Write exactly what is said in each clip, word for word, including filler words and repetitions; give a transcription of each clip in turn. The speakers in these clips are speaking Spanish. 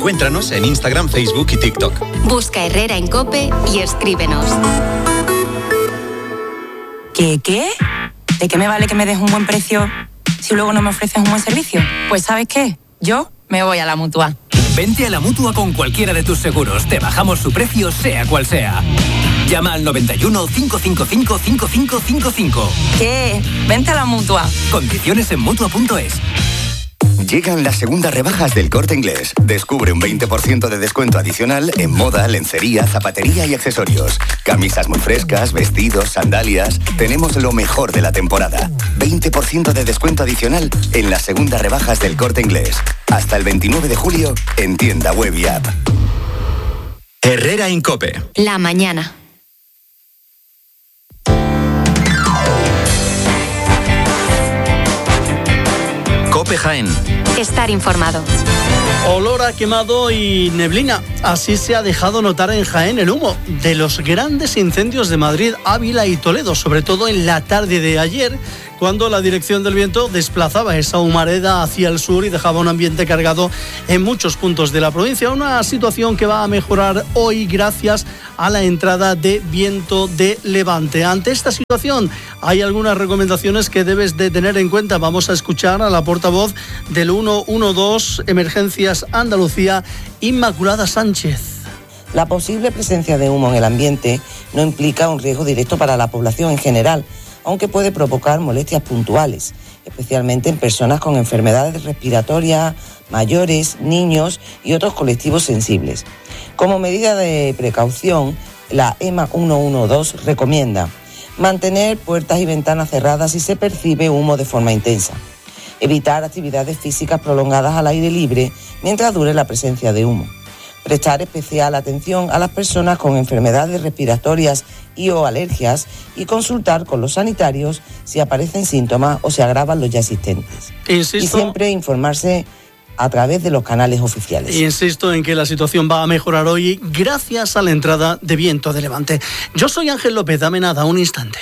Encuéntranos en Instagram, Facebook y TikTok. Busca Herrera en COPE y escríbenos. ¿Qué, qué? ¿De qué me vale que me des un buen precio si luego no me ofreces un buen servicio? Pues ¿sabes qué? Yo me voy a la Mutua. Vente a la Mutua con cualquiera de tus seguros. Te bajamos su precio, sea cual sea. Llama al noventa y uno, cinco cinco cinco, cinco cinco cinco cinco. ¿Qué? Vente a la Mutua. Condiciones en Mutua punto es. Llegan las segundas rebajas del Corte Inglés. Descubre un veinte por ciento de descuento adicional en moda, lencería, zapatería y accesorios. Camisas muy frescas, vestidos, sandalias. Tenemos lo mejor de la temporada. veinte por ciento de descuento adicional en las segundas rebajas del Corte Inglés. Hasta el veintinueve de julio en tienda web y app. Herrera en COPE. La mañana. COPE Jaén. Estar informado. Olor a quemado y neblina. Así se ha dejado notar en Jaén el humo de los grandes incendios de Madrid, Ávila y Toledo, sobre todo en la tarde de ayer, cuando la dirección del viento desplazaba esa humareda hacia el sur y dejaba un ambiente cargado en muchos puntos de la provincia. Una situación que va a mejorar hoy gracias a la entrada de viento de levante. Ante esta situación hay algunas recomendaciones que debes de tener en cuenta. Vamos a escuchar a la portavoz del uno uno dos Emergencias Andalucía, Inmaculada Sánchez. La posible presencia de humo en el ambiente no implica un riesgo directo para la población en general, aunque puede provocar molestias puntuales, especialmente en personas con enfermedades respiratorias, mayores, niños y otros colectivos sensibles. Como medida de precaución, la EMA uno uno dos recomienda mantener puertas y ventanas cerradas si se percibe humo de forma intensa, evitar actividades físicas prolongadas al aire libre mientras dure la presencia de humo, prestar especial atención a las personas con enfermedades respiratorias y o alergias y consultar con los sanitarios si aparecen síntomas o se agravan los ya existentes. Insisto, y siempre informarse a través de los canales oficiales. Insisto en que la situación va a mejorar hoy gracias a la entrada de viento de levante. Yo soy Ángel López, dame nada, un instante.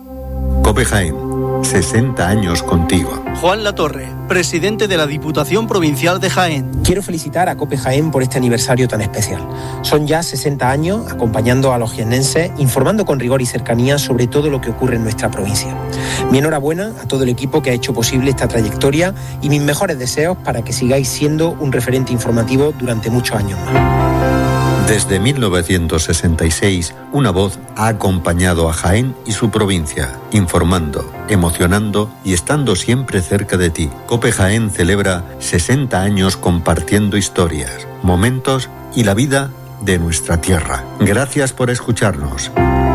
COPE Jaén, sesenta años contigo. Juan Latorre, presidente de la Diputación Provincial de Jaén. Quiero felicitar a COPE Jaén por este aniversario tan especial. Son ya sesenta años acompañando a los jiennenses, informando con rigor y cercanía sobre todo lo que ocurre en nuestra provincia. Mi enhorabuena a todo el equipo que ha hecho posible esta trayectoria y mis mejores deseos para que sigáis siendo un referente informativo durante muchos años más. Desde mil novecientos sesenta y seis, una voz ha acompañado a Jaén y su provincia, informando, emocionando y estando siempre cerca de ti. COPE Jaén celebra sesenta años compartiendo historias, momentos y la vida de nuestra tierra. Gracias por escucharnos.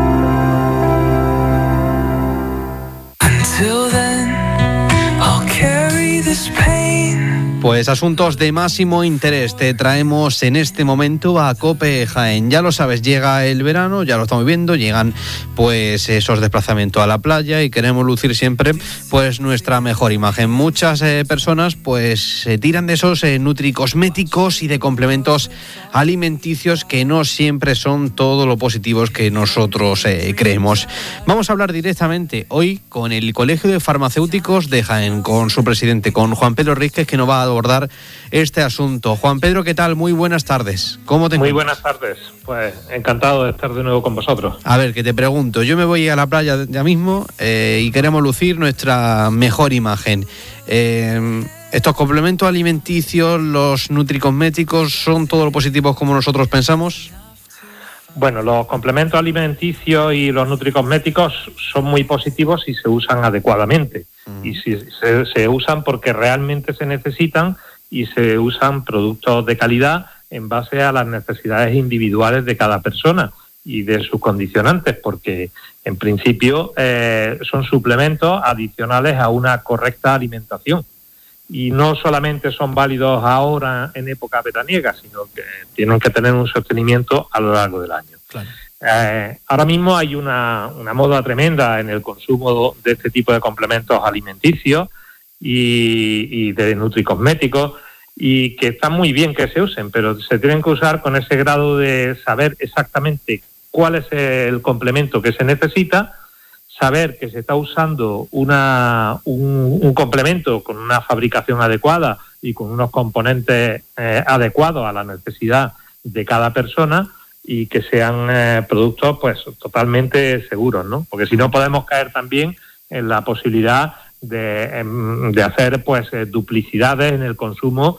Pues asuntos de máximo interés te traemos en este momento a COPE Jaén. Ya lo sabes, llega el verano, ya lo estamos viendo, llegan pues esos desplazamientos a la playa y queremos lucir siempre pues nuestra mejor imagen. Muchas eh, personas pues se tiran de esos eh, nutricosméticos y de complementos alimenticios que no siempre son todo lo positivos que nosotros eh, creemos. Vamos a hablar directamente hoy con el Colegio de Farmacéuticos de Jaén, con su presidente, con Juan Pedro Ríquez, que nos va a abordar este asunto. Juan Pedro, ¿qué tal? Muy buenas tardes. ¿Cómo te encuentras? Muy buenas tardes. Pues encantado de estar de nuevo con vosotros. A ver, que te pregunto. Yo me voy a la playa ya mismo eh, y queremos lucir nuestra mejor imagen. Eh, ¿Estos complementos alimenticios, los nutricosméticos, son todo lo positivos como nosotros pensamos? Bueno, los complementos alimenticios y los nutricosméticos son muy positivos si se usan adecuadamente mm. y si se, se usan porque realmente se necesitan y se usan productos de calidad en base a las necesidades individuales de cada persona y de sus condicionantes, porque en principio eh, son suplementos adicionales a una correcta alimentación. Y no solamente son válidos ahora en época veraniega, sino que tienen que tener un sostenimiento a lo largo del año. Claro. Eh, ahora mismo hay una, una moda tremenda en el consumo de este tipo de complementos alimenticios y, y de nutricosméticos, y que está muy bien que se usen, pero se tienen que usar con ese grado de saber exactamente cuál es el complemento que se necesita, saber que se está usando una, un, un complemento con una fabricación adecuada y con unos componentes eh, adecuados a la necesidad de cada persona y que sean eh, productos pues totalmente seguros, ¿no? Porque si no podemos caer también en la posibilidad de, de hacer pues eh, duplicidades en el consumo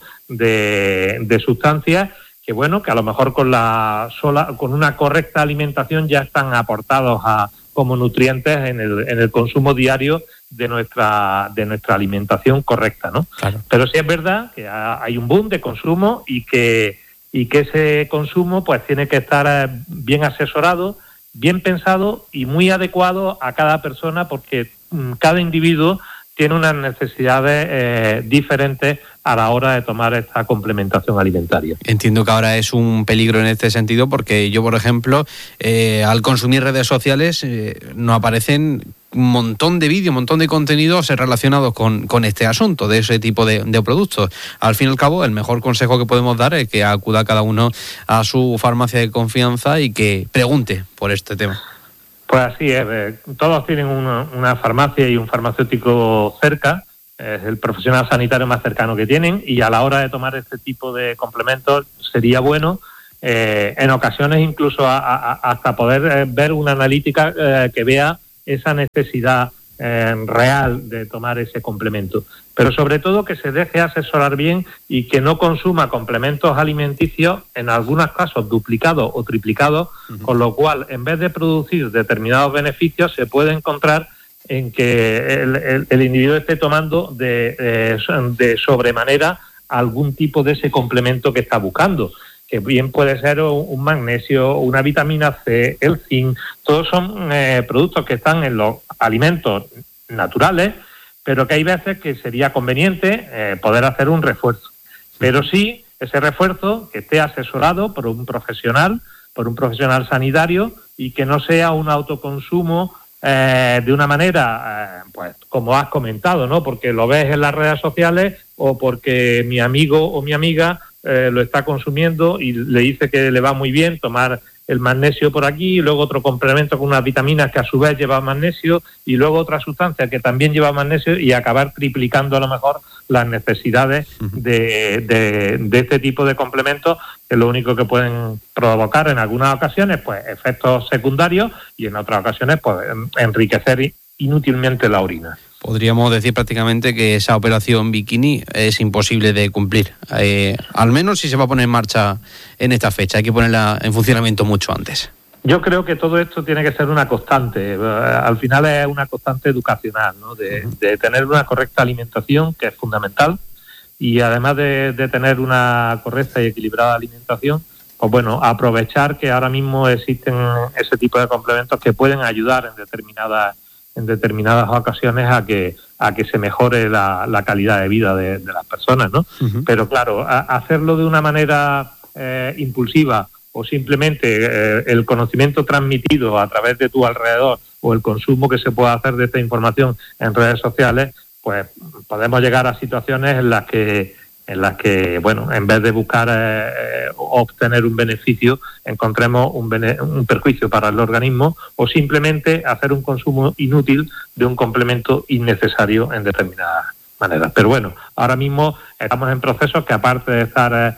de, de sustancias que bueno, que a lo mejor con la sola, con una correcta alimentación ya están aportados a, como nutrientes en el, en el consumo diario de nuestra, de nuestra alimentación correcta, ¿no? Claro. Pero sí es verdad que hay un boom de consumo y que, y que ese consumo pues tiene que estar bien asesorado, bien pensado y muy adecuado a cada persona, porque mmm, cada individuo tiene unas necesidades eh, diferentes a la hora de tomar esta complementación alimentaria. Entiendo que ahora es un peligro en este sentido, porque yo, por ejemplo, eh, al consumir redes sociales eh, nos aparecen un montón de vídeos, un montón de contenidos relacionados con, con este asunto, de ese tipo de, de productos. Al fin y al cabo, el mejor consejo que podemos dar es que acuda cada uno a su farmacia de confianza y que pregunte por este tema. Pues así es, eh, todos tienen una, una farmacia y un farmacéutico cerca, es el profesional sanitario más cercano que tienen, y a la hora de tomar este tipo de complementos sería bueno, eh, en ocasiones incluso a, a, hasta poder eh, ver una analítica eh, que vea esa necesidad eh, real de tomar ese complemento. Pero sobre todo que se deje asesorar bien y que no consuma complementos alimenticios, en algunos casos duplicados o triplicados, uh-huh. Con lo cual, en vez de producir determinados beneficios, se puede encontrar en que el, el, el individuo esté tomando de, eh, de sobremanera algún tipo de ese complemento que está buscando, que bien puede ser un magnesio, una vitamina C, el zinc. Todos son eh, productos que están en los alimentos naturales, pero que hay veces que sería conveniente eh, poder hacer un refuerzo. Pero sí, ese refuerzo que esté asesorado por un profesional, por un profesional sanitario, y que no sea un autoconsumo eh, de una manera, eh, pues como has comentado, ¿no? Porque lo ves en las redes sociales o porque mi amigo o mi amiga eh, lo está consumiendo y le dice que le va muy bien tomar el magnesio por aquí, y luego otro complemento con unas vitaminas que a su vez lleva magnesio, y luego otra sustancia que también lleva magnesio, y acabar triplicando a lo mejor las necesidades de, de, de este tipo de complementos, que lo único que pueden provocar en algunas ocasiones pues efectos secundarios, y en otras ocasiones pues enriquecer inútilmente la orina. Podríamos decir prácticamente que esa operación bikini es imposible de cumplir, eh, al menos si se va a poner en marcha en esta fecha. Hay que ponerla en funcionamiento mucho antes. Yo creo que todo esto tiene que ser una constante. Al final es una constante educacional, ¿no? De, uh-huh. de tener una correcta alimentación, que es fundamental, y además de, de tener una correcta y equilibrada alimentación, pues bueno, aprovechar que ahora mismo existen ese tipo de complementos que pueden ayudar en determinadas en determinadas ocasiones a que a que se mejore la, la calidad de vida de, de las personas, ¿no? Uh-huh. Pero claro, a, hacerlo de una manera eh, impulsiva, o simplemente eh, el conocimiento transmitido a través de tu alrededor, o el consumo que se pueda hacer de esta información en redes sociales, pues podemos llegar a situaciones en las que en las que, bueno, en vez de buscar eh, obtener un beneficio, encontremos un, bene- un perjuicio para el organismo, o simplemente hacer un consumo inútil de un complemento innecesario en determinadas maneras. Pero bueno, ahora mismo estamos en procesos que, aparte de estar eh,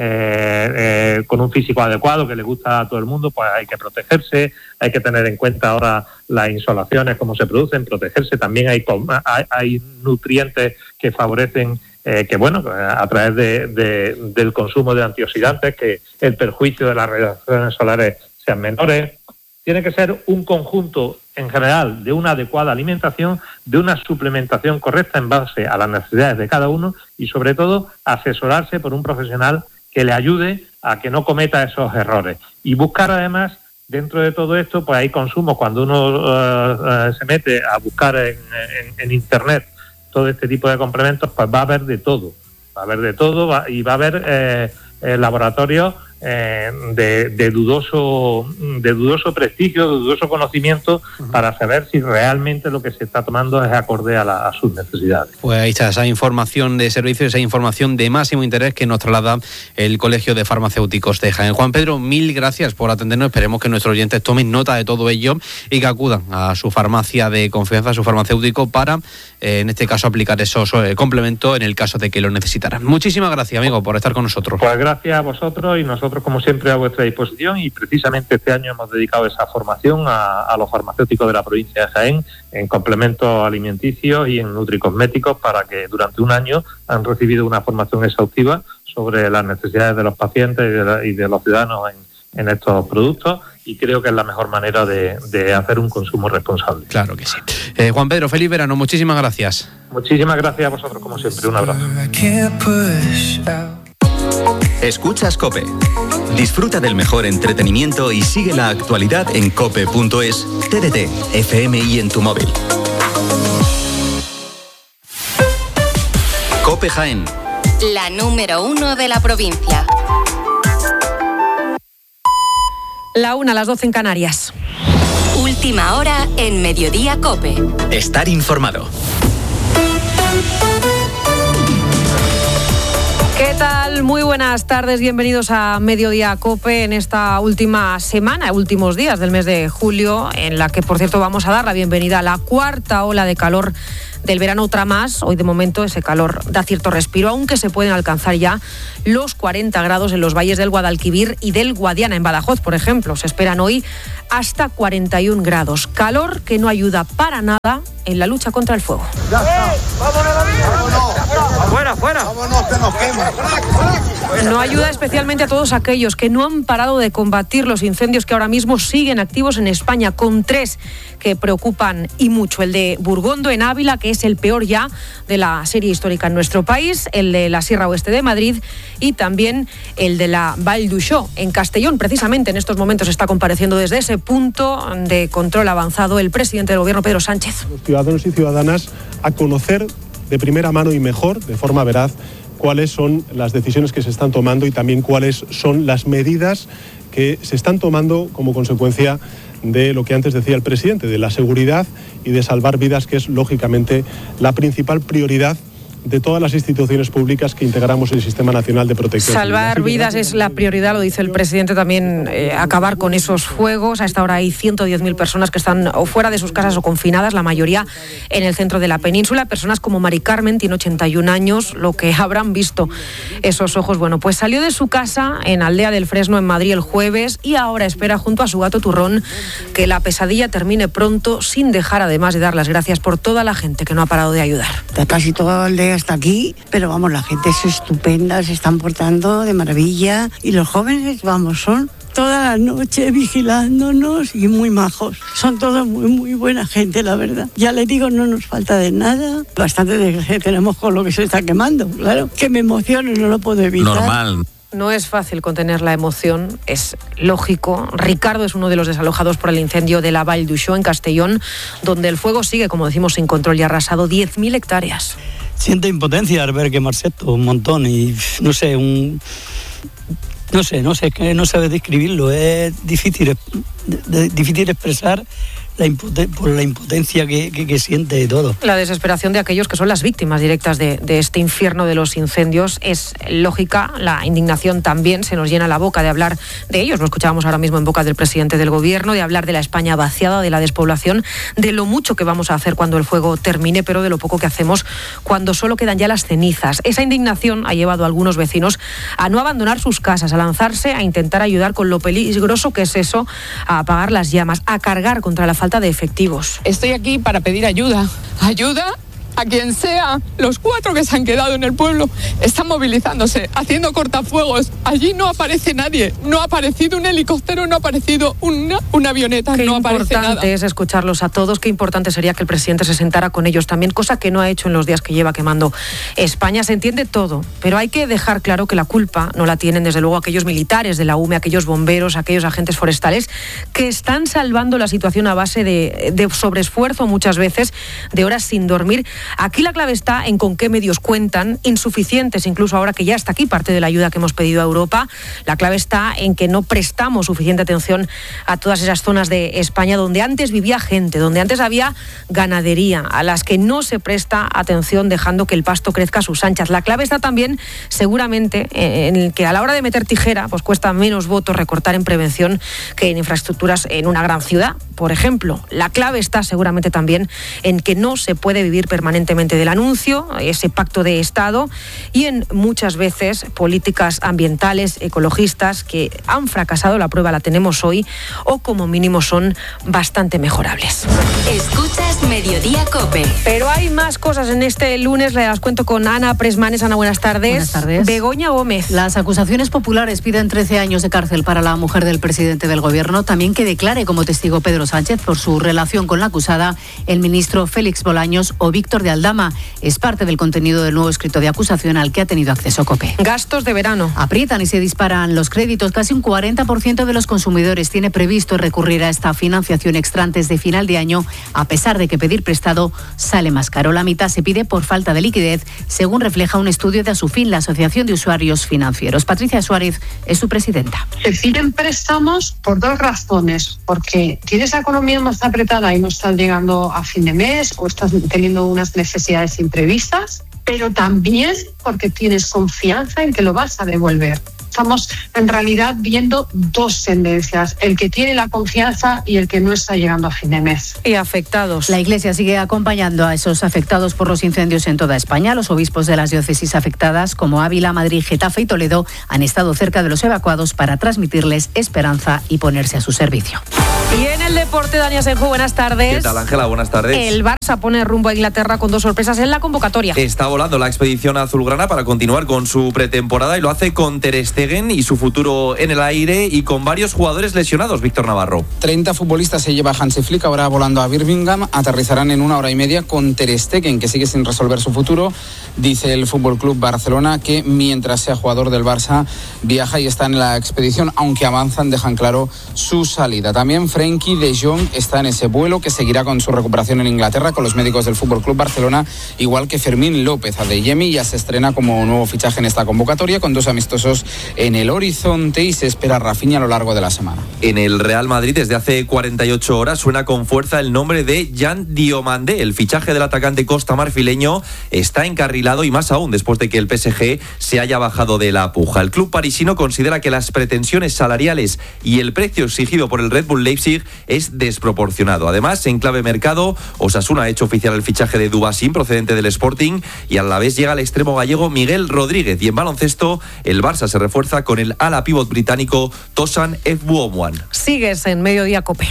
eh, con un físico adecuado que le gusta a todo el mundo, pues hay que protegerse, hay que tener en cuenta ahora las insolaciones, cómo se producen, protegerse. También hay, hay, hay nutrientes que favorecen Eh, que bueno, a través de, de, del consumo de antioxidantes, que el perjuicio de las radiaciones solares sean menores. Tiene que ser un conjunto en general de una adecuada alimentación, de una suplementación correcta en base a las necesidades de cada uno, y sobre todo asesorarse por un profesional que le ayude a que no cometa esos errores. Y buscar además, dentro de todo esto, pues hay consumos, cuando uno uh, uh, se mete a buscar en, en, en internet todo este tipo de complementos, pues va a haber de todo, va a haber de todo va, y va a haber eh, eh, laboratorios eh, de, de dudoso de dudoso prestigio, de dudoso conocimiento, uh-huh. para saber si realmente lo que se está tomando es acorde a, la, a sus necesidades. Pues ahí está esa información de servicio, esa información de máximo interés que nos traslada el Colegio de Farmacéuticos de Jaén. Juan Pedro, mil gracias por atendernos. Esperemos que nuestros oyentes tomen nota de todo ello y que acudan a su farmacia de confianza, a su farmacéutico, para, eh, en este caso, aplicar esos eh, complementos en el caso de que lo necesitaran. Muchísimas gracias, amigo, por estar con nosotros. Pues gracias a vosotros y nosotros, como siempre, a vuestra disposición, y precisamente este año hemos dedicado esa formación a, a los farmacéuticos de la provincia de Jaén en complementos alimenticios y en nutricosméticos, para que durante un año han recibido una formación exhaustiva sobre las necesidades de los pacientes y de, la, y de los ciudadanos en, en estos productos, y creo que es la mejor manera de, de hacer un consumo responsable. Claro que sí. Eh, Juan Pedro, feliz verano, muchísimas gracias. Muchísimas gracias a vosotros, como siempre, un abrazo. Escuchas COPE. Disfruta del mejor entretenimiento y sigue la actualidad en cope punto es, T D T, F M y en tu móvil. COPE Jaén. La número uno de la provincia. La una a las doce en Canarias. Última hora en Mediodía COPE. Estar informado. ¿Qué tal? Muy buenas tardes, bienvenidos a Mediodía COPE en esta última semana, últimos días del mes de julio, en la que, por cierto, vamos a dar la bienvenida a la cuarta ola de calor del verano, otra más. Hoy, de momento, ese calor da cierto respiro, aunque se pueden alcanzar ya los cuarenta grados en los valles del Guadalquivir y del Guadiana. En Badajoz, por ejemplo, se esperan hoy hasta cuarenta y un grados. Calor que no ayuda para nada en la lucha contra el fuego. Ya está. ¡Vámonos, vámonos! ¡Fuera, fuera! ¡Vámonos, que nos quema! No ayuda especialmente a todos aquellos que no han parado de combatir los incendios que ahora mismo siguen activos en España, con tres que preocupan y mucho. El de Burgondo, en Ávila, que es el peor ya de la serie histórica en nuestro país, el de la Sierra Oeste de Madrid y también el de la Vall d'Uixó, en Castellón. Precisamente en estos momentos está compareciendo desde ese punto de control avanzado el presidente del Gobierno, Pedro Sánchez. Los ciudadanos y ciudadanas a conocer de primera mano y mejor, de forma veraz, cuáles son las decisiones que se están tomando y también cuáles son las medidas que se están tomando como consecuencia de lo que antes decía el presidente, de la seguridad y de salvar vidas, que es lógicamente la principal prioridad de todas las instituciones públicas que integramos el Sistema Nacional de Protección Civil. Salvar vidas es la prioridad, lo dice el presidente también, eh, acabar con esos fuegos. A esta hora hay ciento diez mil personas que están o fuera de sus casas o confinadas, la mayoría en el centro de la península. Personas como Mari Carmen, tiene ochenta y un años, lo que habrán visto esos ojos. Bueno, pues salió de su casa en Aldea del Fresno, en Madrid, el jueves, y ahora espera junto a su gato Turrón que la pesadilla termine pronto, sin dejar además de dar las gracias por toda la gente que no ha parado de ayudar. Casi todo el día hasta aquí, pero vamos, la gente es estupenda, se están portando de maravilla, y los jóvenes, vamos, son toda la noche vigilándonos y muy majos. Son todos muy, muy buena gente, la verdad. Ya les digo, no nos falta de nada. Bastante de tenemos con lo que se está quemando, claro. Que me emociono, no lo puedo evitar. Normal. No es fácil contener la emoción, es lógico. Ricardo es uno de los desalojados por el incendio de la Vall d'Uixó, en Castellón, donde el fuego sigue, como decimos, sin control y ha arrasado diez mil hectáreas. Siento impotencia al ver quemarse esto un montón y no sé, un... No sé, no sé, es que no sabes describirlo, es difícil, difícil expresar la impoten- por la impotencia que, que, que siente y todo. La desesperación de aquellos que son las víctimas directas de, de este infierno de los incendios es lógica. La indignación también, se nos llena la boca de hablar de ellos. Lo escuchábamos ahora mismo en boca del presidente del Gobierno, de hablar de la España vaciada, de la despoblación, de lo mucho que vamos a hacer cuando el fuego termine, pero de lo poco que hacemos cuando solo quedan ya las cenizas. Esa indignación ha llevado a algunos vecinos a no abandonar sus casas, a lanzarse a intentar ayudar con lo peligroso que es eso, a apagar las llamas, a cargar contra la falta de efectivos. Estoy aquí para pedir ayuda. Ayuda a quien sea. Los cuatro que se han quedado en el pueblo están movilizándose, haciendo cortafuegos. Allí no aparece nadie. No ha aparecido un helicóptero, no ha aparecido una, una avioneta, Qué no aparece nada. importante es escucharlos a todos. Qué importante sería que el presidente se sentara con ellos también, cosa que no ha hecho en los días que lleva quemando España. Se entiende todo, pero hay que dejar claro que la culpa no la tienen desde luego aquellos militares de la U M E, aquellos bomberos, aquellos agentes forestales que están salvando la situación a base de, de sobreesfuerzo muchas veces, de horas sin dormir, Aquí la clave está en con qué medios cuentan, insuficientes incluso ahora que ya está aquí parte de la ayuda que hemos pedido a Europa. La clave está en que no prestamos suficiente atención a todas esas zonas de España donde antes vivía gente, donde antes había ganadería, a las que no se presta atención dejando que el pasto crezca a sus anchas. La clave está también seguramente en el que a la hora de meter tijera pues cuesta menos votos recortar en prevención que en infraestructuras en una gran ciudad, por ejemplo. La clave está seguramente también en que no se puede vivir permanentemente del anuncio, ese pacto de Estado, y en muchas veces políticas ambientales, ecologistas, que han fracasado, la prueba la tenemos hoy, o como mínimo son bastante mejorables. Escuchas Mediodía COPE. Pero hay más cosas en este lunes, las cuento con Ana Presmanes. Ana, buenas tardes. Buenas tardes. Begoña Gómez. Las acusaciones populares piden trece años de cárcel para la mujer del presidente del gobierno, también que declare como testigo Pedro Sánchez por su relación con la acusada, el ministro Félix Bolaños o Víctor de Aldama. Es parte del contenido del nuevo escrito de acusación al que ha tenido acceso COPE. Gastos de verano. Aprietan y se disparan los créditos. Casi un cuarenta por ciento de los consumidores tiene previsto recurrir a esta financiación extra antes de final de año, a pesar de que pedir prestado sale más caro. La mitad se pide por falta de liquidez, según refleja un estudio de Asufin, la Asociación de Usuarios Financieros. Patricia Suárez es su presidenta. Se piden préstamos por dos razones, porque tienes la economía más apretada y no estás llegando a fin de mes o estás teniendo unas necesidades imprevistas, pero también porque tienes confianza en que lo vas a devolver. Estamos en realidad viendo dos tendencias, el que tiene la confianza y el que no está llegando a fin de mes. Y afectados. La Iglesia sigue acompañando a esos afectados por los incendios en toda España. Los obispos de las diócesis afectadas, como Ávila, Madrid, Getafe y Toledo, han estado cerca de los evacuados para transmitirles esperanza y ponerse a su servicio. Y en el deporte, Dani Asenjo, buenas tardes. ¿Qué tal, Ángela? Buenas tardes. El Barça pone rumbo a Inglaterra con dos sorpresas en la convocatoria. Está volando la expedición azulgrana para continuar con su pretemporada y lo hace con Ter Stegen y su futuro en el aire y con varios jugadores lesionados. Víctor Navarro. treinta futbolistas se lleva Hansi Flick ahora volando a Birmingham. Aterrizarán en una hora y media con Ter Stegen, que sigue sin resolver su futuro. Dice el F C Barcelona que mientras sea jugador del Barça viaja y está en la expedición, aunque avanzan, dejan claro su salida. También Frenkie de Jong está en ese vuelo que seguirá con su recuperación en Inglaterra con los médicos del F C Barcelona, igual que Fermín López. Adeyemi ya se estrena como nuevo fichaje en esta convocatoria con dos amistosos en el horizonte y se espera a Rafinha a lo largo de la semana. En el Real Madrid desde hace cuarenta y ocho horas suena con fuerza el nombre de Jan Diomandé. El fichaje del atacante costamarfileño está encarrilado y más aún después de que el P S G se haya bajado de la puja. El club parisino considera que las pretensiones salariales y el precio exigido por el Red Bull Leipzig es desproporcionado. Además, en clave mercado, Osasuna ha hecho oficial el fichaje de Dubasín procedente del Sporting y a la vez llega el extremo gallego Miguel Rodríguez. Y en baloncesto, el Barça se refuerza con el ala pívot británico Tosan Efbuomwan. Sigues en Mediodía COPE.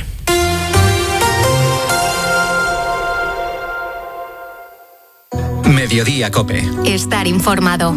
Mediodía COPE. Estar informado.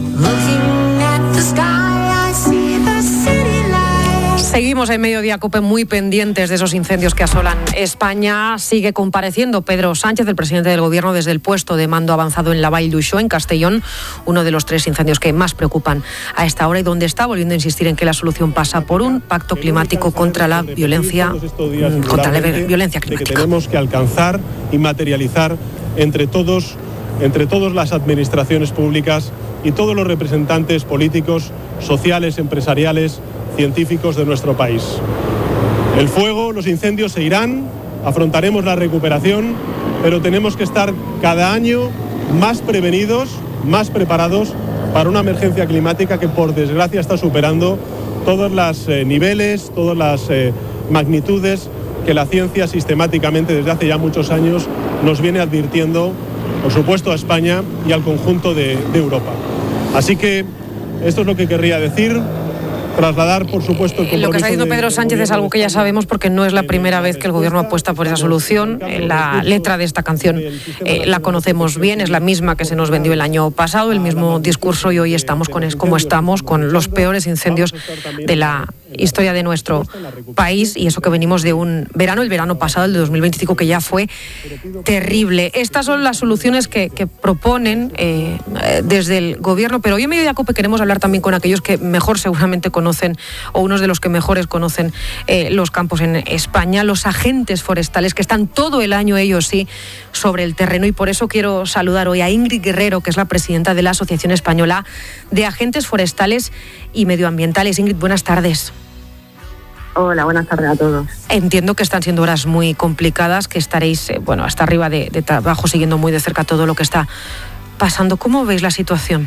Seguimos en Mediodía COPE muy pendientes de esos incendios que asolan España. Sigue compareciendo Pedro Sánchez, el presidente del Gobierno, desde el puesto de mando avanzado en la Vall d'Uixó, en Castellón, uno de los tres incendios que más preocupan a esta hora y donde está volviendo a insistir en que la solución pasa por un pacto climático contra la violencia, contra la violencia climática. Que tenemos que alcanzar y materializar entre todos, entre todas las administraciones públicas y todos los representantes políticos, sociales, empresariales, científicos de nuestro país. El fuego, los incendios se irán, afrontaremos la recuperación, pero tenemos que estar cada año más prevenidos, más preparados para una emergencia climática que por desgracia está superando todos los eh, niveles, todas las eh, magnitudes que la ciencia sistemáticamente desde hace ya muchos años nos viene advirtiendo, por supuesto a España y al conjunto de, de Europa. Así que esto es lo que querría decir. Trasladar, por supuesto, el compromiso. Lo que está diciendo Pedro Sánchez es algo que ya sabemos porque no es la primera vez que el Gobierno apuesta por esa solución. La letra de esta canción eh, la conocemos bien, es la misma que se nos vendió el año pasado, el mismo discurso, y hoy estamos con es como estamos, con los peores incendios de la historia de nuestro país, y eso que venimos de un verano, el verano pasado, el de dos mil veinticinco, que ya fue terrible. Estas son las soluciones que, que proponen eh, desde el Gobierno, pero hoy en Mediodía Cope queremos hablar también con aquellos que mejor seguramente conocen, o unos de los que mejores conocen eh, los campos en España, los agentes forestales, que están todo el año, ellos sí, sobre el terreno, y por eso quiero saludar hoy a Ingrid Guerrero, que es la presidenta de la Asociación Española de Agentes Forestales y Medioambientales. Ingrid, buenas tardes. Hola, buenas tardes a todos. Entiendo que están siendo horas muy complicadas, que estaréis, eh, bueno, hasta arriba de, de trabajo, siguiendo muy de cerca todo lo que está pasando. ¿Cómo veis la situación?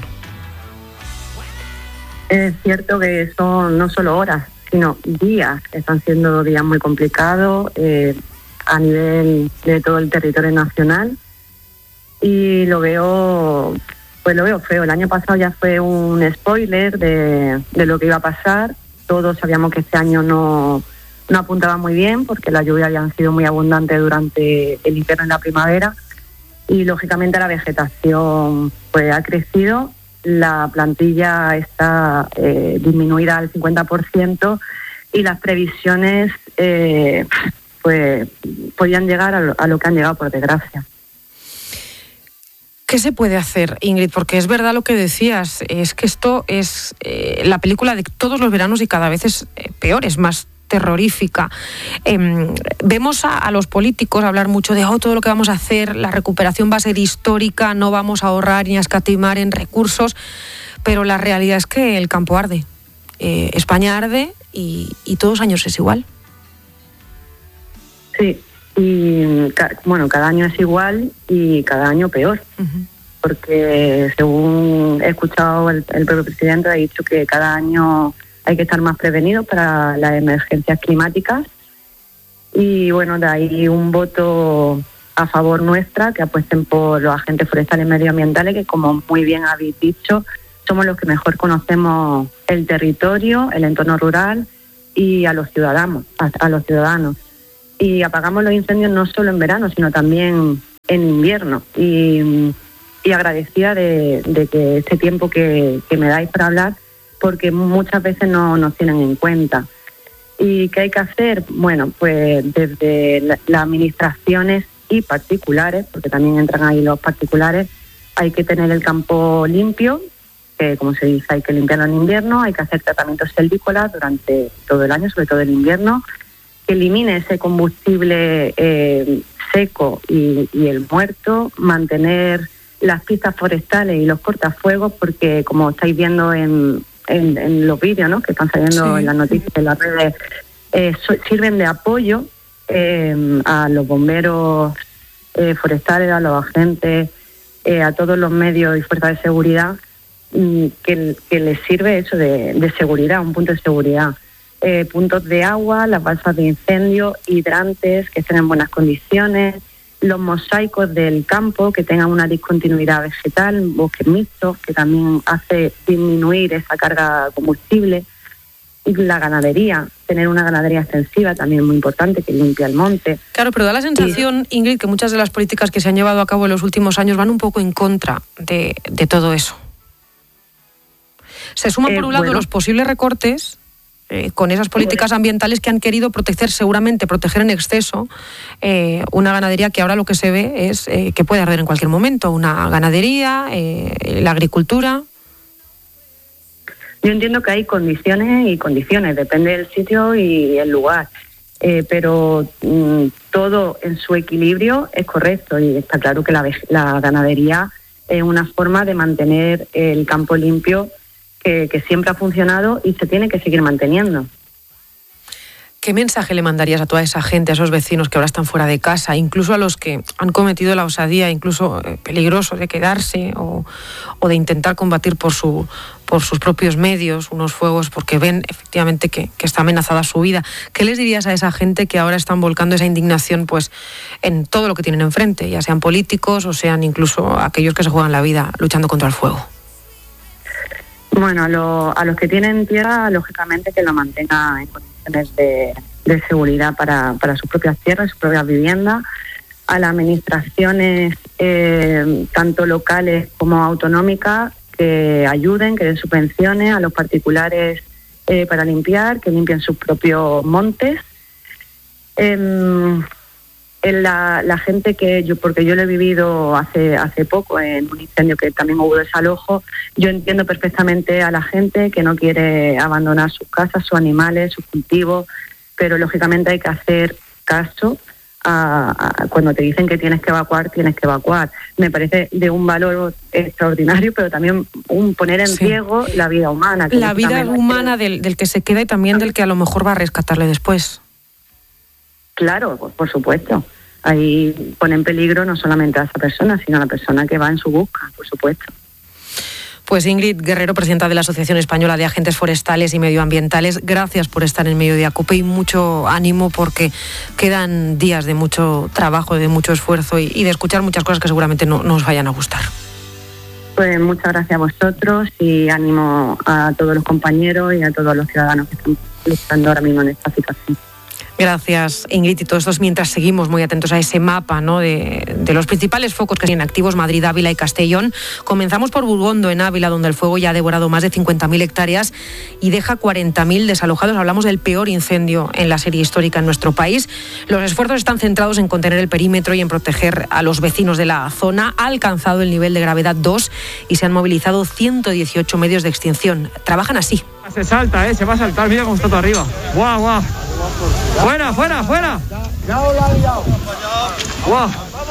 Es cierto que son no solo horas, sino días. Están siendo días muy complicados eh, a nivel de todo el territorio nacional, y lo veo, pues lo veo feo. El año pasado ya fue un spoiler de, de lo que iba a pasar. Todos sabíamos que este año no, no apuntaba muy bien, porque las lluvias habían sido muy abundantes durante el invierno y la primavera, y lógicamente la vegetación pues ha crecido. La plantilla está eh, disminuida al cincuenta por ciento, y las previsiones eh, pues podían llegar a lo, a lo que han llegado, por desgracia. ¿Qué se puede hacer, Ingrid? Porque es verdad lo que decías, es que esto es eh, la película de todos los veranos, y cada vez es eh, peor, es más terrorífica. Eh, vemos a, a los políticos hablar mucho de oh, todo lo que vamos a hacer, la recuperación va a ser histórica, no vamos a ahorrar ni a escatimar en recursos, pero la realidad es que el campo arde. Eh, España arde y, y todos los años es igual. Sí. Y bueno, cada año es igual y cada año peor, uh-huh. porque según he escuchado el, el propio presidente ha dicho que cada año hay que estar más prevenidos para las emergencias climáticas, y bueno, de ahí un voto a favor nuestra, que apuesten por los agentes forestales y medioambientales, que como muy bien habéis dicho, somos los que mejor conocemos el territorio, el entorno rural y a los ciudadanos, a, a los ciudadanos. Y apagamos los incendios no solo en verano, sino también en invierno. Y, y agradecida de, de que este tiempo que, que me dais para hablar, porque muchas veces no nos tienen en cuenta. ¿Y qué hay que hacer? Bueno, pues desde la, las administraciones y particulares, porque también entran ahí los particulares, hay que tener el campo limpio, que como se dice, hay que limpiarlo en invierno, hay que hacer tratamientos silvícolas durante todo el año, sobre todo el invierno, que elimine ese combustible eh, seco y, y el muerto, mantener las pistas forestales y los cortafuegos, porque como estáis viendo en, en, en los vídeos, ¿no?, que están saliendo sí. en las noticias, en las redes, eh, so, sirven de apoyo eh, a los bomberos eh, forestales, a los agentes, eh, a todos los medios y fuerzas de seguridad, mm, que, que les sirve eso de, de seguridad, un punto de seguridad. Eh, puntos de agua, las balsas de incendio, hidrantes que estén en buenas condiciones, los mosaicos del campo que tengan una discontinuidad vegetal, bosques mixtos, que también hace disminuir esa carga de combustible, y la ganadería, tener una ganadería extensiva también muy importante, que limpia el monte. Claro, pero da la sensación, y... Ingrid, que muchas de las políticas que se han llevado a cabo en los últimos años van un poco en contra de, de todo eso. Se suman, por un eh, lado, bueno. los posibles recortes Eh, con esas políticas ambientales que han querido proteger, seguramente proteger en exceso, eh, una ganadería que ahora lo que se ve es eh, que puede arder en cualquier momento, una ganadería, eh, la agricultura. Yo entiendo que hay condiciones y condiciones, depende del sitio y el lugar, eh, pero mm, todo en su equilibrio es correcto, y está claro que la, la ganadería es una forma de mantener el campo limpio, Que, que siempre ha funcionado y se tiene que seguir manteniendo. ¿Qué mensaje le mandarías a toda esa gente, a esos vecinos que ahora están fuera de casa, incluso a los que han cometido la osadía, incluso eh, peligroso, de quedarse o, o de intentar combatir por, su, por sus propios medios unos fuegos porque ven efectivamente que, que está amenazada su vida? ¿Qué les dirías a esa gente que ahora están volcando esa indignación pues en todo lo que tienen enfrente, ya sean políticos o sean incluso aquellos que se juegan la vida luchando contra el fuego? Bueno, a, lo, a los que tienen tierra, lógicamente que lo mantengan en condiciones de, de seguridad para, para sus propias tierras, sus propias viviendas. A las administraciones, eh, tanto locales como autonómicas, que ayuden, que den subvenciones. A los particulares, eh, para limpiar, que limpien sus propios montes. Eh, en la, la gente que yo, porque yo lo he vivido hace hace poco en un incendio que también hubo desalojo, yo entiendo perfectamente a la gente que no quiere abandonar sus casas, sus animales, sus cultivos, pero lógicamente hay que hacer caso a, a cuando te dicen que tienes que evacuar, tienes que evacuar. Me parece de un valor extraordinario, pero también un poner en sí. riesgo la vida humana. La vida humana del, del que se queda y también del que a lo mejor va a rescatarle después. Claro, por supuesto. Ahí pone en peligro no solamente a esa persona, sino a la persona que va en su busca, por supuesto. Pues Ingrid Guerrero, presidenta de la Asociación Española de Agentes Forestales y Medioambientales, gracias por estar en Mediodía Cope y mucho ánimo porque quedan días de mucho trabajo, de mucho esfuerzo y, y de escuchar muchas cosas que seguramente no, no os vayan a gustar. Pues muchas gracias a vosotros y ánimo a todos los compañeros y a todos los ciudadanos que están luchando ahora mismo en esta situación. Gracias, Ingrid. Y todo esto es mientras seguimos muy atentos a ese mapa, ¿no?, de, de los principales focos que tienen activos: Madrid, Ávila y Castellón. Comenzamos por Burgondo, en Ávila, donde el fuego ya ha devorado más de cincuenta mil hectáreas y deja cuarenta mil desalojados. Hablamos del peor incendio en la serie histórica en nuestro país. Los esfuerzos están centrados en contener el perímetro y en proteger a los vecinos de la zona. Ha alcanzado el nivel de gravedad dos y se han movilizado ciento dieciocho medios de extinción. Trabajan así. Se salta, ¿eh? Se va a saltar. Mira cómo está todo arriba. ¡Guau, guau! ¡Fuera, fuera, fuera! ¡Guau!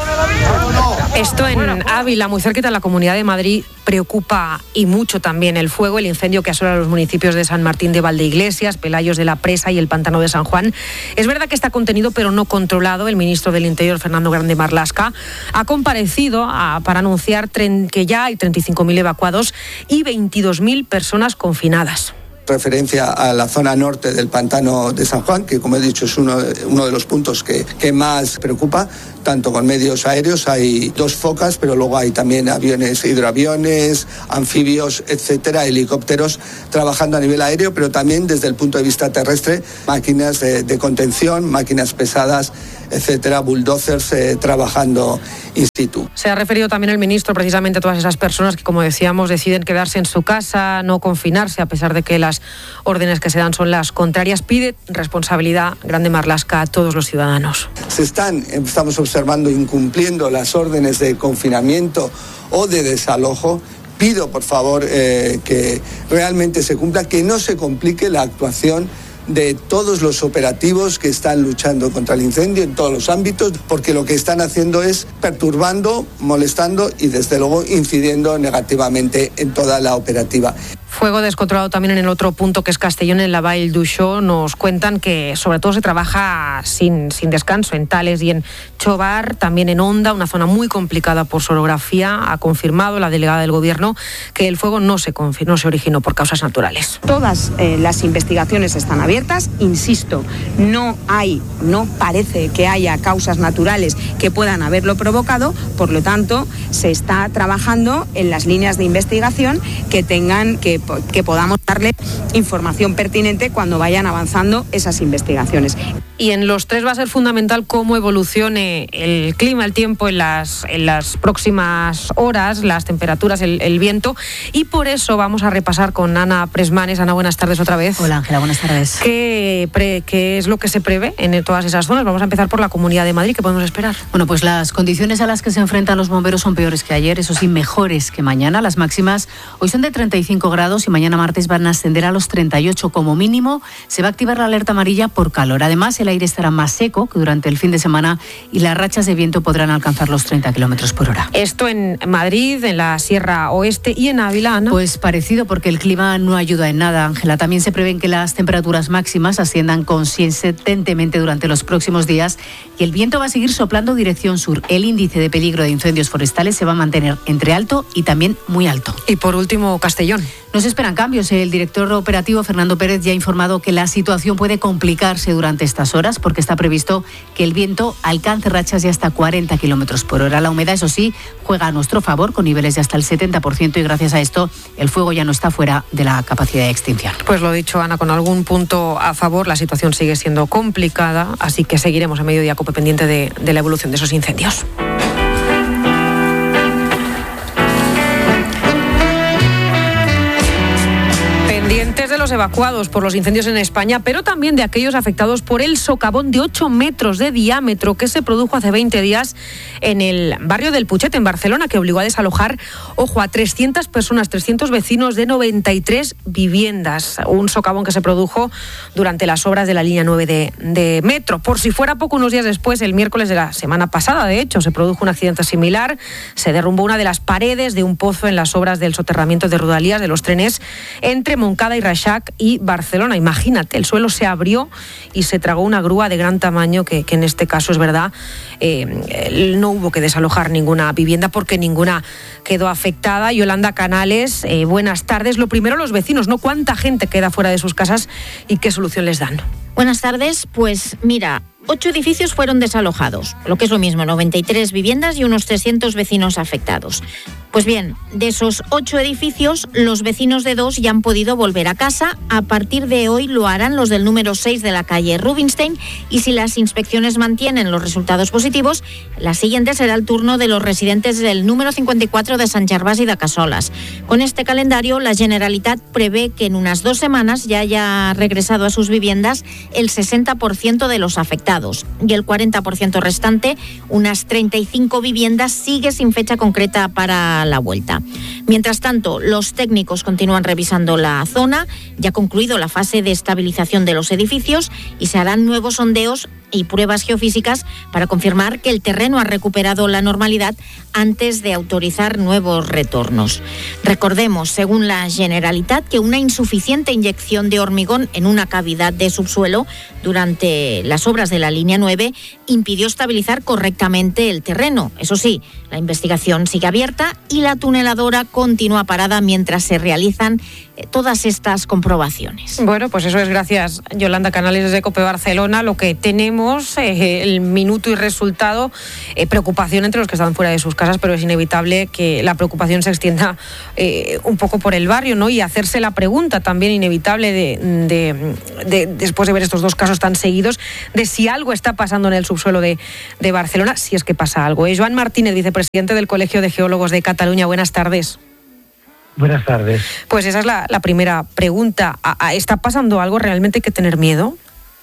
Esto en Ávila, muy cerquita de la Comunidad de Madrid, preocupa y mucho también el fuego, el incendio que asola los municipios de San Martín de Valdeiglesias, Pelayos de la Presa y el Pantano de San Juan. Es verdad que está contenido pero no controlado. El ministro del Interior, Fernando Grande Marlaska, ha comparecido a, para anunciar tren, que ya hay treinta y cinco mil evacuados y veintidós mil personas confinadas. Referencia a la zona norte del Pantano de San Juan, que como he dicho es uno de, uno de los puntos que, que más preocupa, tanto con medios aéreos. Hay dos focas, pero luego hay también aviones, hidroaviones, anfibios, etcétera, helicópteros trabajando a nivel aéreo, pero también desde el punto de vista terrestre, máquinas de, de contención, máquinas pesadas, etcétera, bulldozers eh, trabajando in situ. Se ha referido también el ministro precisamente a todas esas personas que, como decíamos, deciden quedarse en su casa, no confinarse, a pesar de que las órdenes que se dan son las contrarias. Pide responsabilidad, Grande Marlaska, a todos los ciudadanos. Se están, estamos observando, incumpliendo las órdenes de confinamiento o de desalojo. Pido, por favor, eh, que realmente se cumpla, que no se complique la actuación de todos los operativos que están luchando contra el incendio en todos los ámbitos, porque lo que están haciendo es perturbando, molestando y desde luego incidiendo negativamente en toda la operativa. Fuego descontrolado también en el otro punto, que es Castellón, en la Vall d'Uixó. Nos cuentan que sobre todo se trabaja sin, sin descanso en Tales y en Chobar, también en Onda, una zona muy complicada por su orografía. Ha confirmado la delegada del Gobierno que el fuego no se, no se originó por causas naturales. Todas eh, las investigaciones están abiertas, insisto, no hay, no parece que haya causas naturales que puedan haberlo provocado, por lo tanto se está trabajando en las líneas de investigación que tengan que que podamos darle información pertinente cuando vayan avanzando esas investigaciones. Y en los tres va a ser fundamental cómo evolucione el clima, el tiempo en las, en las próximas horas, las temperaturas, el, el viento, y por eso vamos a repasar con Ana Presmanes. Ana, buenas tardes otra vez. Hola, Ángela, buenas tardes. ¿Qué, pre, ¿Qué es lo que se prevé en todas esas zonas? Vamos a empezar por la Comunidad de Madrid. ¿Qué podemos esperar? Bueno, pues las condiciones a las que se enfrentan los bomberos son peores que ayer, eso sí, mejores que mañana. Las máximas hoy son de treinta y cinco grados y mañana martes van a ascender a los treinta y ocho. Como mínimo se va a activar la alerta amarilla por calor. Además, el aire estará más seco que durante el fin de semana y las rachas de viento podrán alcanzar los treinta kilómetros por hora. Esto en Madrid, en la Sierra Oeste, y en Ávila, Ana. Pues parecido, porque el clima no ayuda en nada, Ángela. También se prevén que las temperaturas máximas asciendan consistentemente durante los próximos días y el viento va a seguir soplando dirección sur. El índice de peligro de incendios forestales se va a mantener entre alto y también muy alto. Y por último, Castellón. No se esperan cambios. El director operativo, Fernando Pérez, ya ha informado que la situación puede complicarse durante estas horas porque está previsto que el viento alcance rachas de hasta cuarenta kilómetros por hora. La humedad, eso sí, juega a nuestro favor con niveles de hasta el setenta por ciento y gracias a esto el fuego ya no está fuera de la capacidad de extinción. Pues lo dicho, Ana, con algún punto a favor, la situación sigue siendo complicada, así que seguiremos a Mediodía Cope pendiente de, de la evolución de esos incendios. pendientes de los evacuados por los incendios en España, pero también de aquellos afectados por el socavón de ocho metros de diámetro que se produjo hace veinte días en el barrio del Puchet, en Barcelona, que obligó a desalojar, ojo, a trescientas personas, trescientos vecinos de noventa y tres viviendas. Un socavón que se produjo durante las obras de la línea nueve de, de metro. Por si fuera poco, unos días después, el miércoles de la semana pasada, de hecho, se produjo un accidente similar. Se derrumbó una de las paredes de un pozo en las obras del soterramiento de Rodalies de los trenes entre Montcada y Reixac y Barcelona. Imagínate, el suelo se abrió y se tragó una grúa de gran tamaño que, que en este caso es verdad, eh, no hubo que desalojar ninguna vivienda porque ninguna quedó afectada. Yolanda Canales, eh, buenas tardes. Lo primero, los vecinos, ¿no? ¿Cuánta gente queda fuera de sus casas y qué solución les dan? Buenas tardes. Pues mira, ocho edificios fueron desalojados, lo que es lo mismo, noventa y tres viviendas y unos trescientos vecinos afectados. Pues bien, de esos ocho edificios, los vecinos de dos ya han podido volver a casa. A partir de hoy lo harán los del número seis de la calle Rubinstein, y si las inspecciones mantienen los resultados positivos, la siguiente será el turno de los residentes del número cincuenta y cuatro de Sant Gervasi y de Cassoles. Con este calendario, la Generalitat prevé que en unas dos semanas ya haya regresado a sus viviendas el sesenta por ciento de los afectados, y el cuarenta por ciento restante, unas treinta y cinco viviendas, sigue sin fecha concreta para la vuelta. Mientras tanto, los técnicos continúan revisando la zona. Ya ha concluido la fase de estabilización de los edificios y se harán nuevos sondeos y pruebas geofísicas para confirmar que el terreno ha recuperado la normalidad antes de autorizar nuevos retornos. Recordemos, según la Generalitat, que una insuficiente inyección de hormigón en una cavidad de subsuelo durante las obras de la línea nueve impidió estabilizar correctamente el terreno. Eso sí, la investigación sigue abierta y la tuneladora continúa parada mientras se realizan todas estas comprobaciones. Bueno, pues eso es gracias, Yolanda Canales, desde COPE Barcelona. Lo que tenemos, eh, el minuto y resultado, eh, preocupación entre los que están fuera de sus casas, pero es inevitable que la preocupación se extienda eh, un poco por el barrio, ¿no? Y hacerse la pregunta también inevitable de, de, de, después de ver estos dos casos tan seguidos, de si algo está pasando en el subsuelo de, de Barcelona, si es que pasa algo. Eh, Joan Martínez, vicepresidente del Colegio de Geólogos de Cataluña, buenas tardes. Buenas tardes. Pues esa es la, la primera pregunta. ¿Está pasando algo? ¿Realmente hay que tener miedo?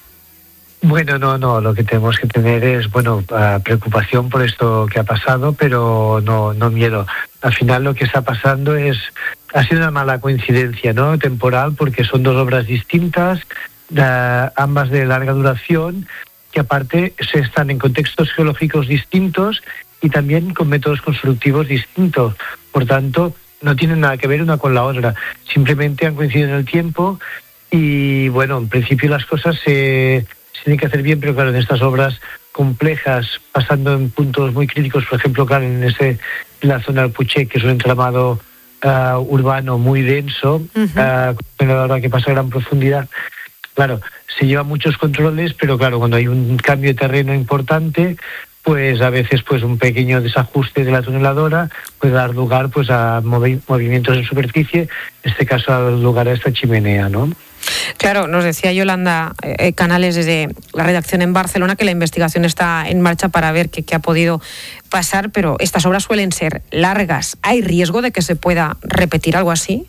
Bueno, no, no. Lo que tenemos que tener es, bueno, preocupación por esto que ha pasado, pero no, no miedo. Al final lo que está pasando es, ha sido una mala coincidencia, ¿no? Temporal, porque son dos obras distintas, uh, ambas de larga duración, que aparte se están en contextos geológicos distintos y también con métodos constructivos distintos. Por tanto, no tienen nada que ver una con la otra, simplemente han coincidido en el tiempo y, bueno, en principio las cosas se, se tienen que hacer bien, pero claro, en estas obras complejas, pasando en puntos muy críticos, por ejemplo, claro, en, ese, en la zona del Puchet, que es un entramado uh, urbano muy denso, uh-huh. uh, con una obra que pasa a gran profundidad, claro, se llevan muchos controles, pero claro, cuando hay un cambio de terreno importante, pues a veces pues un pequeño desajuste de la tuneladora puede dar lugar pues a movi- movimientos en superficie, en este caso ha dado lugar a esta chimenea, ¿no? Claro, nos decía Yolanda eh, Canales desde la redacción en Barcelona que la investigación está en marcha para ver qué, qué ha podido pasar, pero estas obras suelen ser largas. ¿Hay riesgo de que se pueda repetir algo así?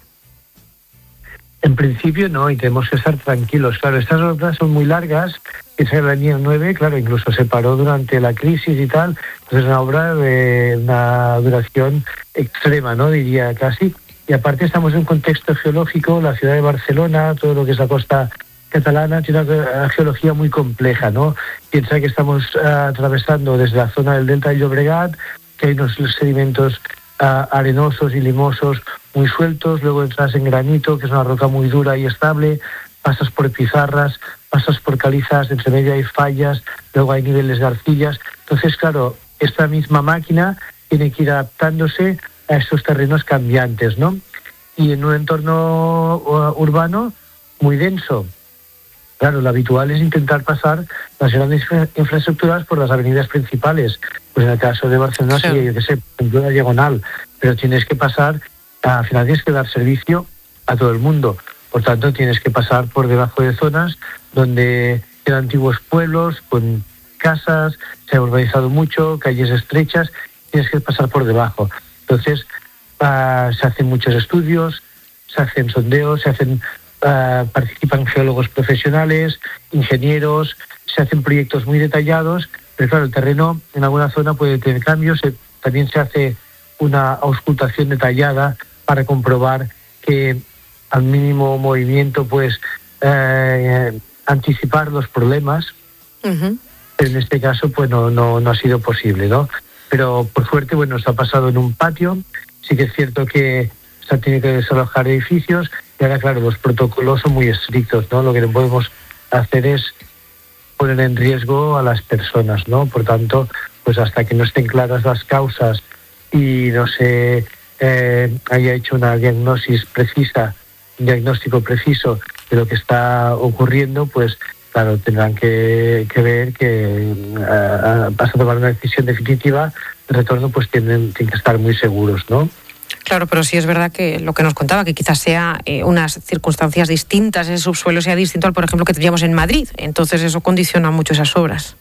En principio no, y tenemos que estar tranquilos. Claro, estas obras son muy largas, esa es la línea nueve, claro, incluso se paró durante la crisis y tal, pues es una obra de una duración extrema, ¿no? Diría casi. Y aparte estamos en un contexto geológico, la ciudad de Barcelona, todo lo que es la costa catalana, tiene una geología muy compleja, ¿no? Piensa que estamos uh, atravesando desde la zona del delta del Llobregat, que hay unos sedimentos uh, arenosos y limosos muy sueltos, luego entras en granito, que es una roca muy dura y estable, pasas por pizarras, pasas por calizas, entre medio hay fallas, luego hay niveles de arcillas. Entonces, claro, esta misma máquina tiene que ir adaptándose a estos terrenos cambiantes, ¿no? Y en un entorno uh, urbano muy denso. Claro, lo habitual es intentar pasar las grandes infra- infraestructuras por las avenidas principales. Pues en el caso de Barcelona, sí, yo qué sé, por ejemplo, la diagonal, pero tienes que pasar, al final tienes que dar servicio a todo el mundo. Por tanto, tienes que pasar por debajo de zonas donde eran antiguos pueblos con casas, se ha urbanizado mucho, calles estrechas, tienes que pasar por debajo. Entonces, uh, se hacen muchos estudios, se hacen sondeos, se hacen uh, participan geólogos profesionales, ingenieros, se hacen proyectos muy detallados, pero claro, el terreno en alguna zona puede tener cambios, se, también se hace una auscultación detallada para comprobar que al mínimo movimiento, pues, eh, anticipar los problemas. Uh-huh. Pero en este caso, pues, no, no, no ha sido posible, ¿no? Pero, por suerte, bueno, se ha pasado en un patio. Sí que es cierto que se han tenido que desalojar edificios y ahora, claro, los protocolos son muy estrictos, ¿no? Lo que no podemos hacer es poner en riesgo a las personas, ¿no? Por tanto, pues hasta que no estén claras las causas y no se eh, haya hecho una diagnosis precisa, un diagnóstico preciso de lo que está ocurriendo, pues claro, tendrán que, que ver que uh, vas a tomar una decisión definitiva de retorno, pues tienen, tienen que estar muy seguros, ¿no? Claro, pero sí es verdad que lo que nos contaba, que quizás sea eh, unas circunstancias distintas, ese subsuelo sea distinto al, por ejemplo, que teníamos en Madrid. Entonces eso condiciona mucho esas obras.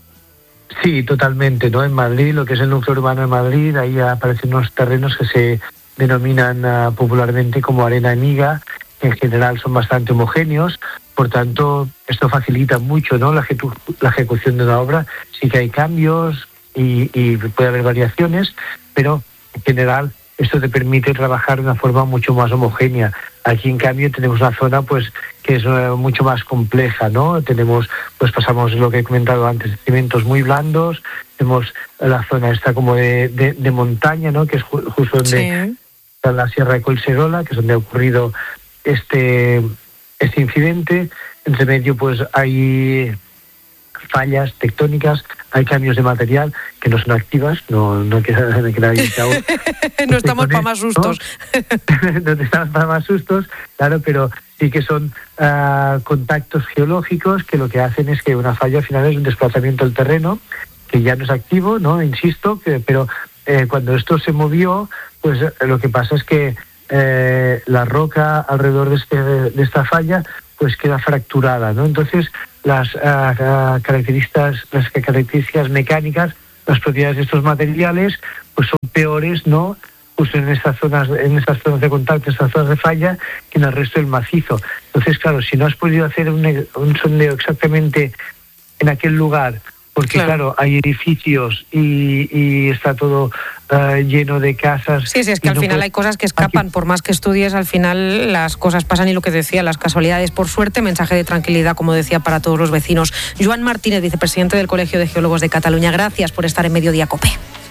Sí, totalmente, ¿no? En Madrid, lo que es el núcleo urbano de Madrid, ahí aparecen unos terrenos que se denominan uh, popularmente como arena amiga, que en general son bastante homogéneos. Por tanto, esto facilita mucho, ¿no?, la, ejecu- la ejecución de una obra. Sí que hay cambios y, y puede haber variaciones, pero en general esto te permite trabajar de una forma mucho más homogénea. Aquí, en cambio, tenemos una zona, pues, que es uh, mucho más compleja, ¿no? Tenemos, pues, pasamos lo que he comentado antes, cimentos muy blandos. Tenemos la zona esta como de, de, de montaña, ¿no?, que es ju- justo donde sí. está la Sierra de Collserola, que es donde ha ocurrido este este incidente. Entre medio, pues, hay fallas tectónicas, hay cambios de material que no son activas, no, no que, que nadie no estamos para más sustos. ¿no? no estamos para más sustos, claro, pero sí que son uh, contactos geológicos que lo que hacen es que una falla al final es un desplazamiento del terreno, que ya no es activo, ¿no? Insisto, que, pero eh, cuando esto se movió, pues eh, lo que pasa es que eh, la roca alrededor de, este, de esta falla pues queda fracturada, ¿no? Entonces las uh, uh, características las características mecánicas, las propiedades de estos materiales pues son peores, ¿no?, justo en estas zonas en estas zonas de contacto, estas zonas de falla, que en el resto del macizo. Entonces, claro, si no has podido hacer un, un sondeo exactamente en aquel lugar, porque claro, claro hay edificios y, y está todo uh, lleno de casas. Sí, sí, es que al no final puede... hay cosas que escapan, por más que estudies, al final las cosas pasan y lo que decía, las casualidades. Por suerte, mensaje de tranquilidad, como decía, para todos los vecinos. Joan Martínez, vicepresidente del Colegio de Geólogos de Cataluña, gracias por estar en Mediodía COPE.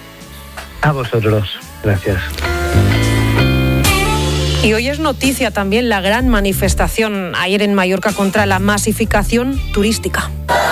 A vosotros, gracias. Y hoy es noticia también la gran manifestación ayer en Mallorca contra la masificación turística.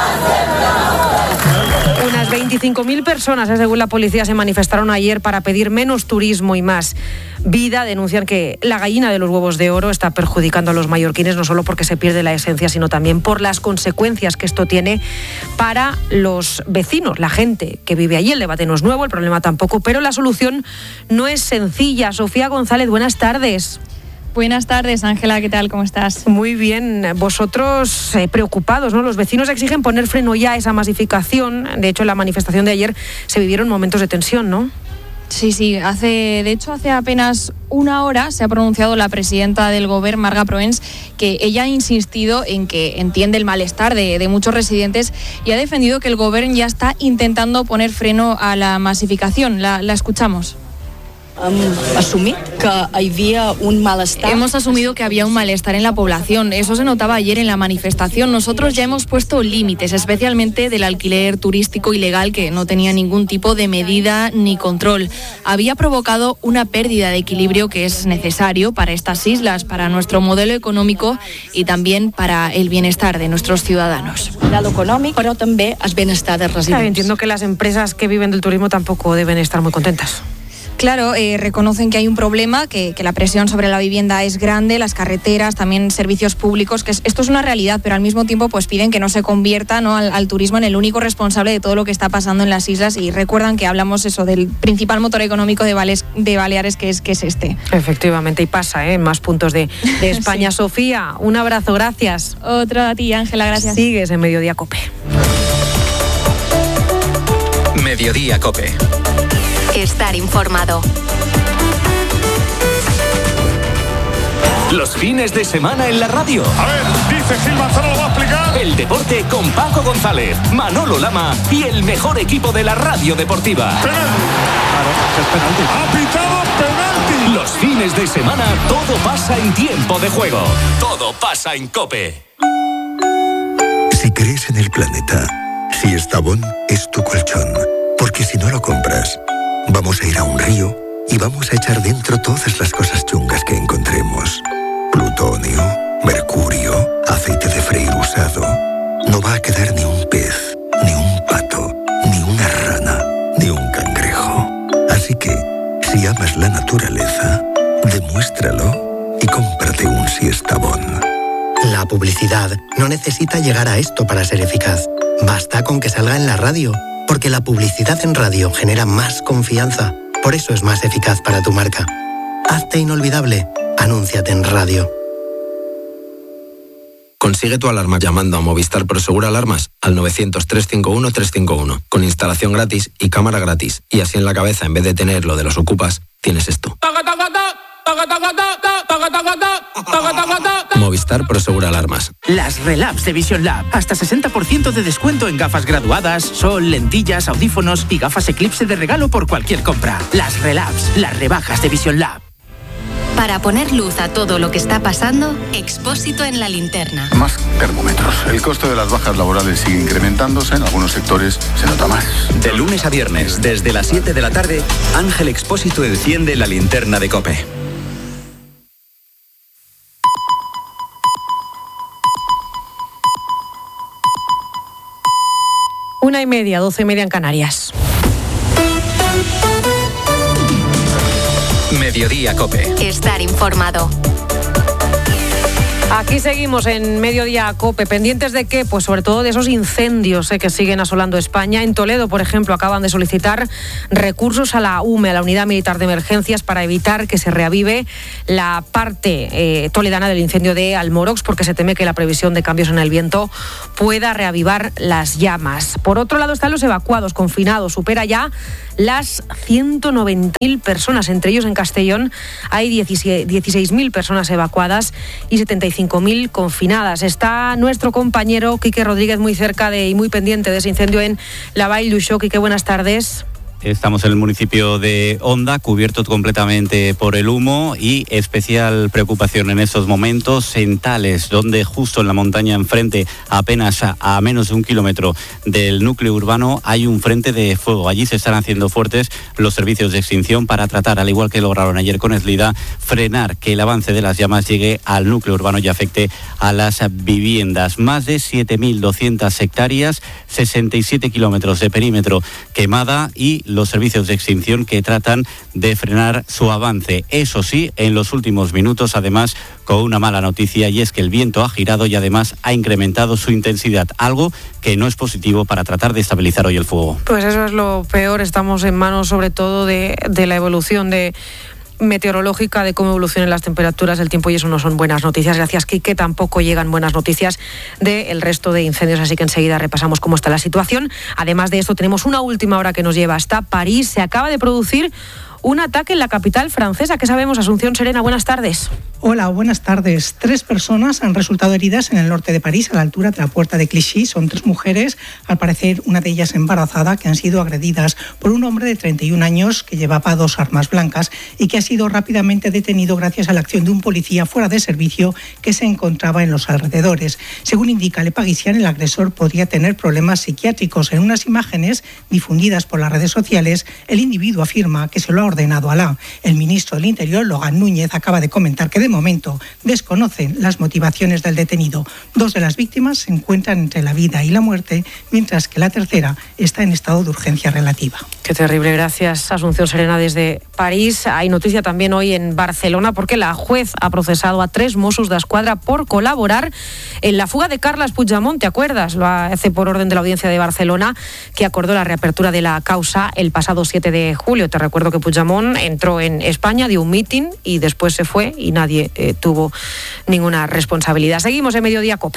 Unas veinticinco mil personas, según la policía, se manifestaron ayer para pedir menos turismo y más vida. Denuncian que la gallina de los huevos de oro está perjudicando a los mallorquines, no solo porque se pierde la esencia, sino también por las consecuencias que esto tiene para los vecinos, la gente que vive allí. El debate no es nuevo, el problema tampoco, pero la solución no es sencilla. Sofía González, buenas tardes. Buenas tardes, Ángela, ¿qué tal? ¿Cómo estás? Muy bien. Vosotros eh, preocupados, ¿no? Los vecinos exigen poner freno ya a esa masificación. De hecho, en la manifestación de ayer se vivieron momentos de tensión, ¿no? Sí, sí. Hace, de hecho, hace apenas una hora se ha pronunciado la presidenta del Govern, Marga Proens, que ella ha insistido en que entiende el malestar de, de muchos residentes y ha defendido que el Govern ya está intentando poner freno a la masificación. La, la escuchamos. Um, asumir que había un malestar. Hemos asumido que había un malestar en la población. Eso se notaba ayer en la manifestación. Nosotros ya hemos puesto límites, especialmente del alquiler turístico ilegal, que no tenía ningún tipo de medida ni control. Había provocado una pérdida de equilibrio que es necesario para estas islas, para nuestro modelo económico y también para el bienestar de nuestros ciudadanos. Modelo económico, pero también el bienestar de residentes. Claro, entiendo que las empresas que viven del turismo tampoco deben estar muy contentas. Claro, eh, reconocen que hay un problema, que, que la presión sobre la vivienda es grande, las carreteras, también servicios públicos, que es, esto es una realidad, pero al mismo tiempo pues piden que no se convierta, ¿no?, al, al turismo en el único responsable de todo lo que está pasando en las islas, y recuerdan que hablamos eso del principal motor económico de, Bales, de Baleares, que es, que es este. Efectivamente, y pasa ¿eh? en más puntos de, de España. Sí. Sofía, un abrazo, gracias. Otro a ti, Ángela, gracias. Sigues en Mediodía COPE. Mediodía COPE. Estar informado. Los fines de semana en la radio. A ver, dice Gil Manzano, lo va a explicar. El deporte con Paco González, Manolo Lama y el mejor equipo de la radio deportiva. Penalti. Claro, es penalti. Ha pitado penalti. Los fines de semana todo pasa en tiempo de juego. Todo pasa en COPE. Si crees en el planeta, Siestabón es tu colchón. Porque si no lo compras, vamos a ir a un río y vamos a echar dentro todas las cosas chungas que encontremos. Plutonio, mercurio, aceite de freír usado. No va a quedar ni un pez, ni un pato, ni una rana, ni un cangrejo. Así que, si amas la naturaleza, demuéstralo y cómprate un Siestabón. La publicidad no necesita llegar a esto para ser eficaz. Basta con que salga en la radio, porque la publicidad en radio genera más confianza. Por eso es más eficaz para tu marca. Hazte inolvidable. Anúnciate en radio. Consigue tu alarma llamando a Movistar Prosegur Alarmas al novecientos, trescientos cincuenta y uno, trescientos cincuenta y uno, con instalación gratis y cámara gratis. Y así en la cabeza, en vez de tener lo de los ocupas, tienes esto. Movistar Prosegur Alarmas. Las Relabs de Vision Lab. Hasta sesenta por ciento de descuento en gafas graduadas, sol, lentillas, audífonos y gafas Eclipse de regalo por cualquier compra. Las Relabs, las rebajas de Vision Lab. Para poner luz a todo lo que está pasando, Expósito en la linterna. Más termómetros. El costo de las bajas laborales sigue incrementándose. En algunos sectores se nota más. De lunes a viernes, desde las siete de la tarde, Ángel Expósito enciende la linterna de COPE. Una y media, doce y media en Canarias. Mediodía COPE. Estar informado. Aquí seguimos en Mediodía COPE, pendientes de qué, pues sobre todo de esos incendios eh, que siguen asolando España. En Toledo, por ejemplo, acaban de solicitar recursos a la U M E, a la Unidad Militar de Emergencias, para evitar que se reavive la parte eh, toledana del incendio de Almorox, porque se teme que la previsión de cambios en el viento pueda reavivar las llamas. Por otro lado están los evacuados, confinados, supera ya las ciento noventa mil personas, entre ellos en Castellón hay dieciséis mil personas evacuadas y setenta y cinco mil confinadas. Está nuestro compañero Quique Rodríguez muy cerca de y muy pendiente de ese incendio en la Vall d'Uixó. Quique, buenas tardes. Estamos en el municipio de Onda, cubierto completamente por el humo, y especial preocupación en estos momentos en Tales, donde justo en la montaña enfrente, apenas a, a menos de un kilómetro del núcleo urbano, hay un frente de fuego. Allí se están haciendo fuertes los servicios de extinción para tratar, al igual que lograron ayer con Eslida, frenar que el avance de las llamas llegue al núcleo urbano y afecte a las viviendas. Más de siete mil doscientas hectáreas, sesenta y siete kilómetros de perímetro quemada y los servicios de extinción que tratan de frenar su avance. Eso sí, en los últimos minutos, además, con una mala noticia, y es que el viento ha girado y además ha incrementado su intensidad, algo que no es positivo para tratar de estabilizar hoy el fuego. Pues eso es lo peor. Estamos en manos sobre todo de, de la evolución de meteorológica, de cómo evolucionan las temperaturas, el tiempo, y eso no son buenas noticias. Gracias, Quique. Tampoco llegan buenas noticias del resto de incendios, así que enseguida repasamos cómo está la situación. Además de esto, tenemos una última hora que nos lleva hasta París. Se acaba de producir un ataque en la capital francesa. ¿Qué sabemos? Asunción Serena, buenas tardes. Hola, buenas tardes. Tres personas han resultado heridas en el norte de París, a la altura de la puerta de Clichy. Son tres mujeres, al parecer una de ellas embarazada, que han sido agredidas por un hombre de treinta y un años que llevaba dos armas blancas y que ha sido rápidamente detenido gracias a la acción de un policía fuera de servicio que se encontraba en los alrededores. Según indica Le Parisien, el agresor podría tener problemas psiquiátricos. En unas imágenes difundidas por las redes sociales, el individuo afirma que se lo ha ordenado Alá. El ministro del Interior, Logan Núñez, acaba de comentar que de momento desconocen las motivaciones del detenido. Dos de las víctimas se encuentran entre la vida y la muerte, mientras que la tercera está en estado de urgencia relativa. Qué terrible. Gracias, Asunción Serena, desde París. Hay noticia también hoy en Barcelona, porque la juez ha procesado a tres Mossos d'Esquadra por colaborar en la fuga de Carles Puigdemont. ¿Te acuerdas? Lo hace por orden de la Audiencia de Barcelona, que acordó la reapertura de la causa el pasado siete de julio. Te recuerdo que Puigdemont entró en España, dio un mitin y después se fue y nadie eh, tuvo ninguna responsabilidad. Seguimos en Mediodía COPE.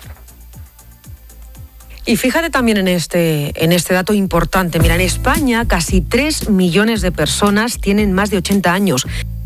Y fíjate también en este, en este dato importante. Mira, en España casi tres millones de personas tienen más de ochenta años.